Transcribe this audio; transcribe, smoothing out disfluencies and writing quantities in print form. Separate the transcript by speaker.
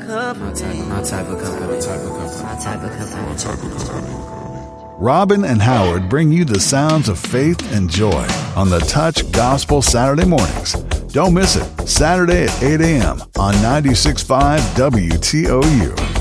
Speaker 1: Robin and Howard bring you the sounds of faith and joy on the Touch Gospel Saturday mornings. Don't miss it. Saturday at 8 a.m. on 96.5 WTOU.